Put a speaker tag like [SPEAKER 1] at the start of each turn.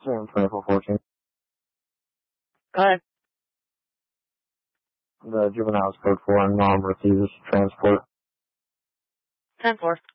[SPEAKER 1] June 2414.
[SPEAKER 2] Go ahead.
[SPEAKER 1] The juvenile is code 4 and non-refuse transport.
[SPEAKER 2] 10-4.